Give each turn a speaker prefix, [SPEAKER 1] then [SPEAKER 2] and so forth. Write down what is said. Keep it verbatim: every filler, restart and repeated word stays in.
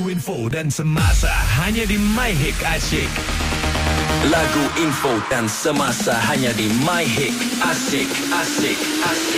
[SPEAKER 1] info dan semasa hanya di My Hit Asyik.
[SPEAKER 2] Lagu info dan semasa hanya di My Hit Asyik, asyik, asyik.